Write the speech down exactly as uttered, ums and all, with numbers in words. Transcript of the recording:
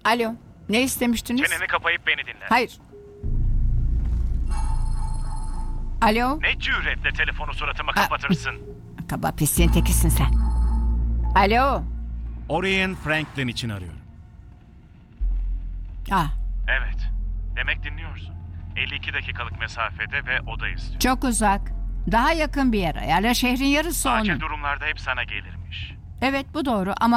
Alo, ne istemiştiniz? Çeneni kapayıp beni dinle. Hayır. Alo? Ne cüretle telefonu suratıma kapatırsın? Kaba pisliğin tekisin sen. Alo? Orion Franklin için arıyorum. Ah, Evet. Demek dinliyorsun. elli iki dakikalık mesafede ve o da istiyor. çok uzak. Daha yakın bir yer ayarla, şehrin yarısı Acil onun. durumlarda hep sana gelirmiş. Evet, bu doğru ama